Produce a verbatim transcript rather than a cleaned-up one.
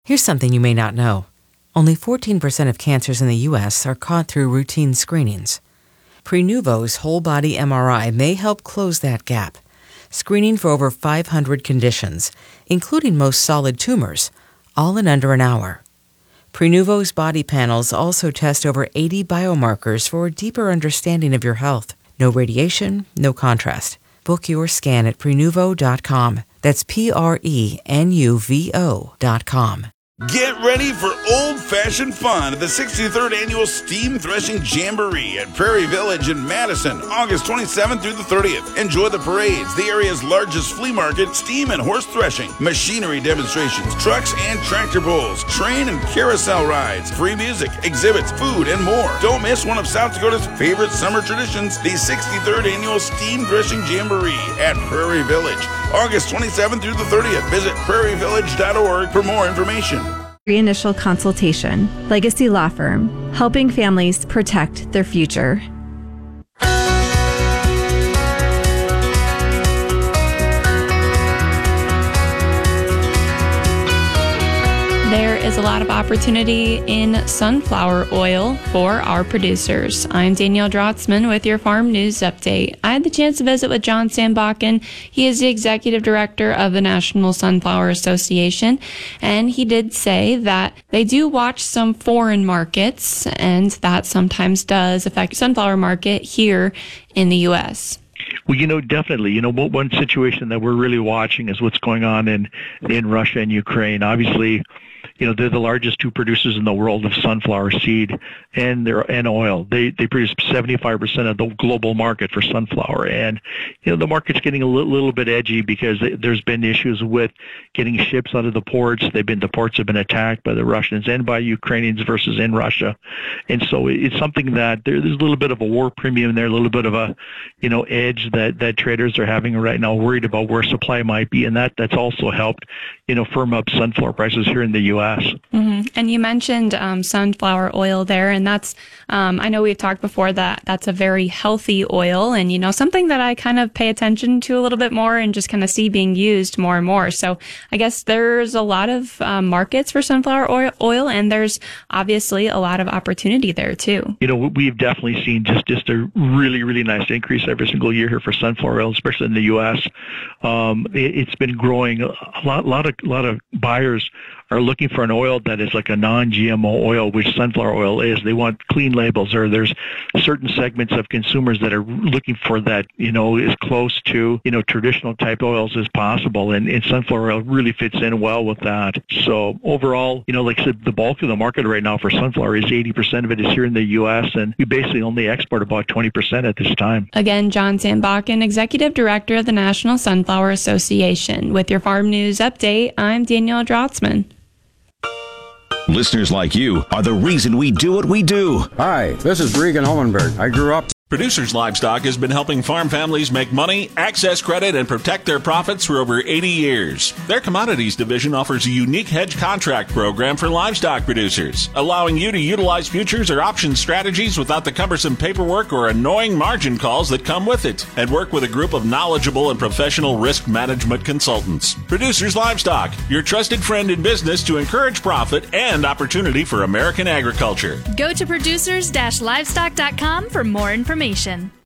Here's something you may not know. Only fourteen percent of cancers in the U S are caught through routine screenings. Prenuvo's whole-body M R I may help close that gap, screening for over five hundred conditions, including most solid tumors, all in under an hour. Prenuvo's body panels also test over eighty biomarkers for a deeper understanding of your health. No radiation, no contrast. Book your scan at Prenuvo dot com. That's P R E N U V O dot com. Get ready for old-fashioned fun at the sixty-third Annual Steam Threshing Jamboree at Prairie Village in Madison, August twenty-seventh through the thirtieth. Enjoy the parades, the area's largest flea market, steam and horse threshing, machinery demonstrations, trucks and tractor pulls, train and carousel rides, free music, exhibits, food, and more. Don't miss one of South Dakota's favorite summer traditions, the sixty-third Annual Steam Threshing Jamboree at Prairie Village, August twenty-seventh through the thirtieth. Visit prairie village dot org for more information. Free initial consultation. Legacy Law Firm, helping families protect their future. There is a lot of opportunity in sunflower oil for our producers. I'm Danielle Drotzman with your Farm News Update. I had the chance to visit with John Sandbakken. He is the Executive Director of the National Sunflower Association, and he did say that they do watch some foreign markets, and that sometimes does affect the sunflower market here in the U S. Well, you know, definitely. You know, one situation that we're really watching is what's going on in, in Russia and Ukraine. Obviously, you know, they're the largest two producers in the world of sunflower seed and their and oil. They they produce seventy-five percent of the global market for sunflower. And, you know, the market's getting a little, little bit edgy because there's been issues with getting ships out of the ports. They've been the ports have been attacked by the Russians and by Ukrainians versus in Russia. And so it's something that there, there's a little bit of a war premium there, a little bit of a, you know, edge that, that traders are having right now, worried about where supply might be. And that that's also helped, you know, firm up sunflower prices here in the U S. Mm-hmm. And you mentioned um, sunflower oil there, and that's, um, I know we've talked before that that's a very healthy oil, and, you know, something that I kind of pay attention to a little bit more and just kind of see being used more and more. So I guess there's a lot of um, markets for sunflower oil, oil, and there's obviously a lot of opportunity there too. You know, we've definitely seen just, just a really, really nice increase every single year here for sunflower oil, especially in the U S. Um, it, it's been growing. A lot, lot of, lot of buyers are looking for an oil that is like a non-G M O oil, which sunflower oil is. They want clean labels, or there's certain segments of consumers that are looking for that, you know, as close to, you know, traditional type oils as possible. And, and sunflower oil really fits in well with that. So overall, you know, like I said, the bulk of the market right now for sunflower is eighty percent of it is here in the U S, and we basically only export about twenty percent at this time. Again, John Sandbakken, Executive Director of the National Sunflower Association. With your Farm News Update, I'm Danielle Drotzman. Listeners like you are the reason we do what we do. Hi, this is Regan Hohenberg. I grew up. Producers Livestock has been helping farm families make money, access credit, and protect their profits for over eighty years. Their commodities division offers a unique hedge contract program for livestock producers, allowing you to utilize futures or option strategies without the cumbersome paperwork or annoying margin calls that come with it, and work with a group of knowledgeable and professional risk management consultants. Producers Livestock, your trusted friend in business to encourage profit and opportunity for American agriculture. Go to producers dash livestock dot com for more information.